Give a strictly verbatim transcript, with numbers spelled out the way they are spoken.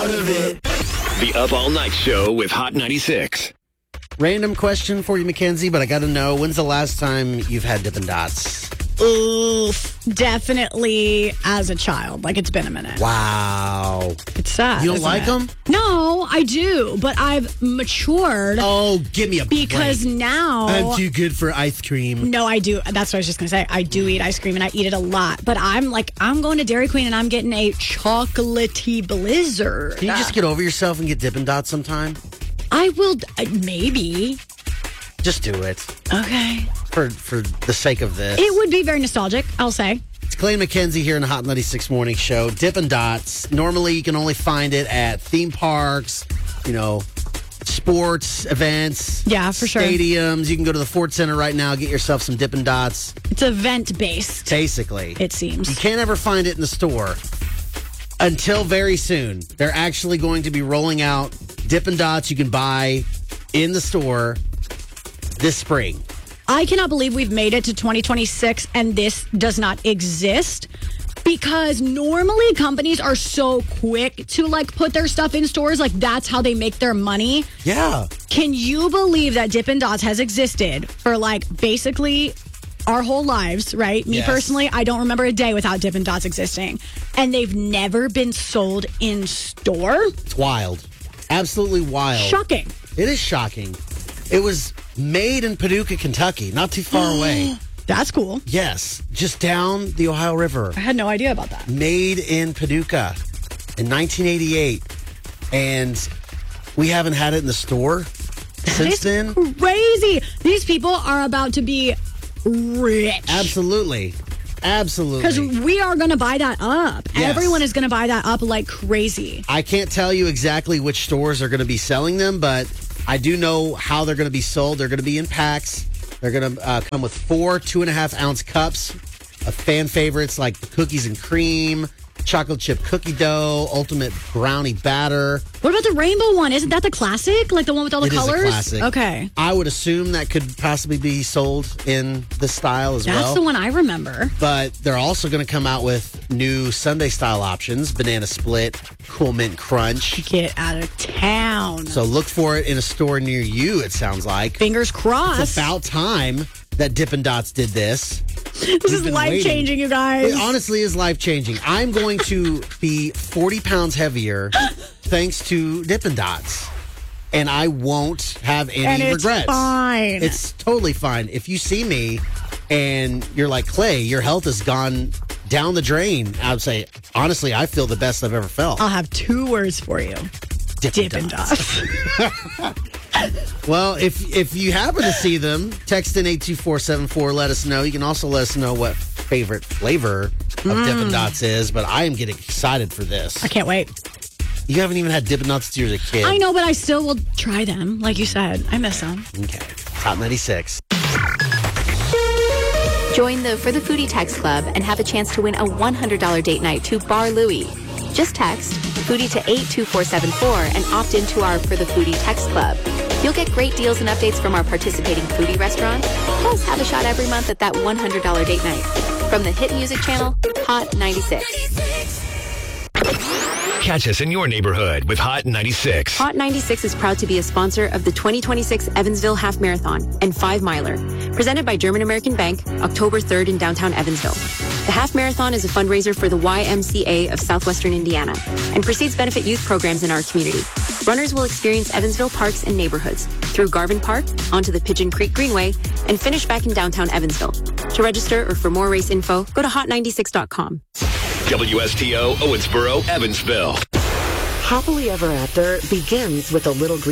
out of it. The Up All Night Show with Hot ninety-six. Random question for you, Mackenzie, but I got to know, when's the last time you've had Dippin' Dots? Oof. Definitely as a child. Like, it's been a minute. Wow. It's sad. You don't isn't like it? them? No, I do, but I've matured. Oh, give me a Because break. now... I'm too good for ice cream. No, I do. That's what I was just going to say. I do eat ice cream, and I eat it a lot. But I'm like, I'm going to Dairy Queen, and I'm getting a chocolatey blizzard. Can you just get over yourself and get Dippin' Dots sometime? I will... Uh, maybe. Just do it. Okay. For for the sake of this. It would be very nostalgic, I'll say. It's Clay and Mackenzie here in the Hot ninety-six Morning Show. Dippin' Dots. Normally, you can only find it at theme parks, you know, sports events. Yeah, for sure. Stadiums. You can go to the Ford Center right now, get yourself some Dippin' Dots. It's event-based. Basically. It seems. You can't ever find it in the store until very soon. They're actually going to be rolling out Dippin' Dots you can buy in the store this spring. I cannot believe we've made it to twenty twenty-six and this does not exist, because normally companies are so quick to like put their stuff in stores. Like, that's how they make their money. Yeah. Can you believe that Dippin' Dots has existed for like basically our whole lives, right? Me Yes. personally, I don't remember a day without Dippin' Dots existing. And they've never been sold in store? It's wild. Absolutely wild. Shocking. It is shocking. It was made in Paducah, Kentucky, not too far away. That's cool. Yes, just down the Ohio River. I had no idea about that. Made in Paducah in nineteen eighty-eight. And we haven't had it in the store since It's then. crazy. These people are about to be rich. Absolutely. Absolutely. Because we are going to buy that up. Yes. Everyone is going to buy that up like crazy. I can't tell you exactly which stores are going to be selling them, but I do know how they're going to be sold. They're going to be in packs. They're going to uh, come with four two and a half ounce cups of fan favorites like the cookies and cream, chocolate chip cookie dough, ultimate brownie batter. What about the rainbow one? Isn't that the classic? Like the one with all the It is a colors? classic. Okay. I would assume that could possibly be sold in this style as That's well. the one I remember. But they're also going to come out with new Sunday style options, banana split, cool mint crunch. Get out of town. So look for it in a store near you, it sounds like. Fingers crossed. It's about time that Dippin' Dots did this. This is life changing, you guys. It honestly is life changing. I'm going to be forty pounds heavier thanks to Dippin' Dots. And I won't have any and it's regrets. fine. It's totally fine. If you see me and you're like, Clay, your health has gone down the drain, I would say, honestly, I feel the best I've ever felt. I'll have two words for you. Dippin' Dippin' Dots. Dots. Well, if if you happen to see them, text in eight two four seven four. Let us know. You can also let us know what favorite flavor of Mm. Dippin' Dots is. But I am getting excited for this. I can't wait. You haven't even had Dippin' Dots since you were a kid. I know, but I still will try them. Like you said, I miss them. Okay. Hot ninety-six. Join the For the Foodie text club and have a chance to win a one hundred dollars date night to Bar Louie. Just text Foodie to eight two four seven four and opt into our For the Foodie text club. You'll get great deals and updates from our participating foodie restaurants, plus have a shot every month at that one hundred dollars date night. From the hit music channel, Hot ninety-six. Catch us in your neighborhood with Hot ninety-six. Hot ninety-six is proud to be a sponsor of the twenty twenty-six Evansville Half Marathon and Five Miler, presented by German American Bank, October third in downtown Evansville. The Half Marathon is a fundraiser for the Y M C A of Southwestern Indiana and proceeds benefit youth programs in our community. Runners will experience Evansville parks and neighborhoods through Garvin Park, onto the Pigeon Creek Greenway, and finish back in downtown Evansville. To register or for more race info, go to hot ninety-six dot com. W S T O Owensboro, Evansville. Happily Ever After begins with a little green